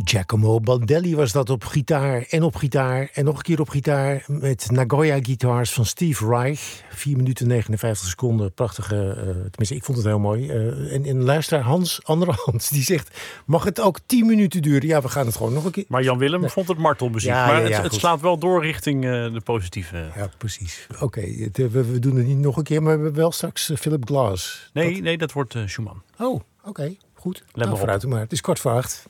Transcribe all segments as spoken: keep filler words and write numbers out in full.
Giacomo Baldelli was dat op gitaar en op gitaar en nog een keer op gitaar met Nagoya Guitars van Steve Reich. vier minuten negenenvijftig seconden, prachtige, uh, tenminste ik vond het heel mooi. Uh, en, en luisteraar Hans, andere Hans, die zegt, mag het ook tien minuten duren? Ja, we gaan het gewoon nog een keer. Maar Jan Willem nee. vond het martelmuziek, ja, maar ja, ja, het, het slaat wel door richting uh, de positieve. Ja, precies. Oké, okay, we, we doen het niet nog een keer, maar we hebben wel straks uh, Philip Glass. Nee, dat... nee, dat wordt uh, Schumann. Oh, oké, okay, goed. Let nou, vooruit maar. Het is kwart voor acht.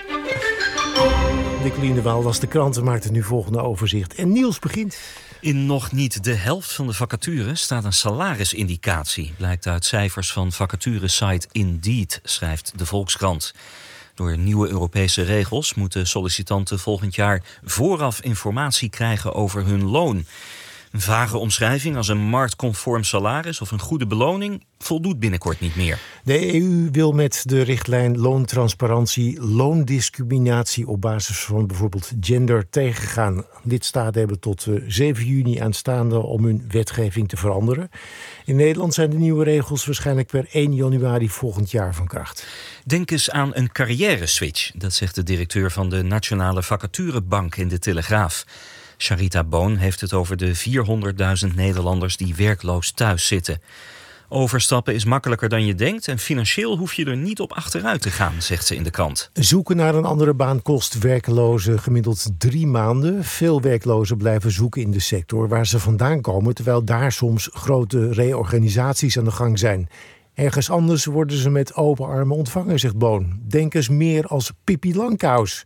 Nicolien de Waal las de kranten, maakt het nu volgende overzicht. En Niels begint. In nog niet de helft van de vacatures staat een salarisindicatie. Blijkt uit cijfers van vacaturesite Indeed, schrijft de Volkskrant. Door nieuwe Europese regels moeten sollicitanten volgend jaar vooraf informatie krijgen over hun loon. Een vage omschrijving als een marktconform salaris of een goede beloning voldoet binnenkort niet meer. De E U wil met de richtlijn loontransparantie loondiscriminatie op basis van bijvoorbeeld gender tegengaan. Lidstaten hebben tot zeven juni aanstaande om hun wetgeving te veranderen. In Nederland zijn de nieuwe regels waarschijnlijk per één januari volgend jaar van kracht. Denk eens aan een carrière-switch, dat zegt de directeur van de Nationale Vacaturebank in de Telegraaf. Charita Boon heeft het over de vierhonderdduizend Nederlanders die werkloos thuis zitten. Overstappen is makkelijker dan je denkt en financieel hoef je er niet op achteruit te gaan, zegt ze in de krant. Zoeken naar een andere baan kost werklozen gemiddeld drie maanden. Veel werklozen blijven zoeken in de sector waar ze vandaan komen, terwijl daar soms grote reorganisaties aan de gang zijn. Ergens anders worden ze met open armen ontvangen, zegt Boon. Denk eens meer als Pippi Langkous.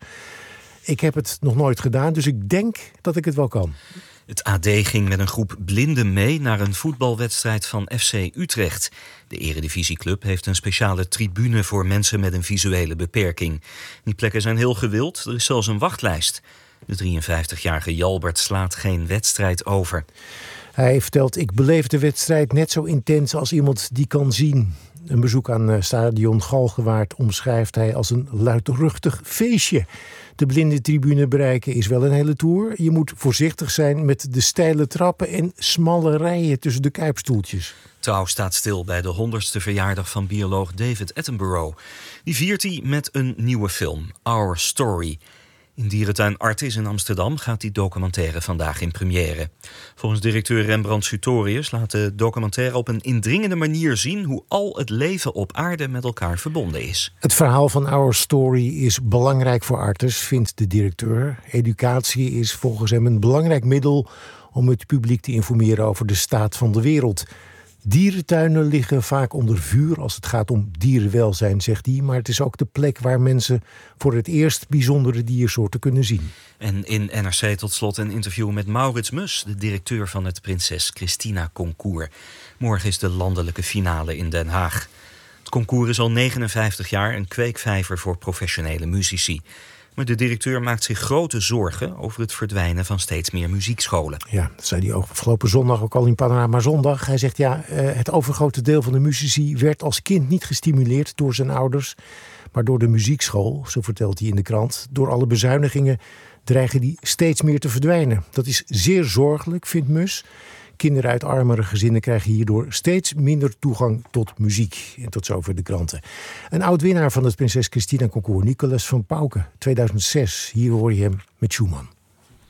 Ik heb het nog nooit gedaan, dus ik denk dat ik het wel kan. Het A D ging met een groep blinden mee naar een voetbalwedstrijd van F C Utrecht. De eredivisieclub heeft een speciale tribune voor mensen met een visuele beperking. Die plekken zijn heel gewild, er is zelfs een wachtlijst. De drieënvijftigjarige Jalbert slaat geen wedstrijd over. Hij vertelt, ik beleef de wedstrijd net zo intens als iemand die kan zien. Een bezoek aan stadion Galgenwaard omschrijft hij als een luidruchtig feestje. De blinde tribune bereiken is wel een hele tour. Je moet voorzichtig zijn met de steile trappen en smalle rijen tussen de kuipstoeltjes. Trouw staat stil bij de honderdste verjaardag van bioloog David Attenborough. Die viert hij met een nieuwe film, Our Story. In dierentuin Artis in Amsterdam gaat die documentaire vandaag in première. Volgens directeur Rembrandt Sutorius laat de documentaire op een indringende manier zien hoe al het leven op aarde met elkaar verbonden is. Het verhaal van Our Story is belangrijk voor Artis, vindt de directeur. Educatie is volgens hem een belangrijk middel om het publiek te informeren over de staat van de wereld. Dierentuinen liggen vaak onder vuur als het gaat om dierenwelzijn, zegt hij. Maar het is ook de plek waar mensen voor het eerst bijzondere diersoorten kunnen zien. En in N R C tot slot een interview met Maurits Mus, de directeur van het Prinses Christina Concours. Morgen is de landelijke finale in Den Haag. Het concours is al negenenvijftig jaar een kweekvijver voor professionele muzici. Maar de directeur maakt zich grote zorgen over het verdwijnen van steeds meer muziekscholen. Ja, dat zei hij ook afgelopen zondag ook al in Panorama Zondag. Hij zegt ja, het overgrote deel van de muzici werd als kind niet gestimuleerd door zijn ouders, maar door de muziekschool, zo vertelt hij in de krant. Door alle bezuinigingen dreigen die steeds meer te verdwijnen. Dat is zeer zorgelijk, vindt Mus. Kinderen uit armere gezinnen krijgen hierdoor steeds minder toegang tot muziek. En tot zover de kranten. Een oud-winnaar van het Prinses Christina Concours, Nicolas van Pauken, tweeduizend zes. Hier hoor je hem met Schumann.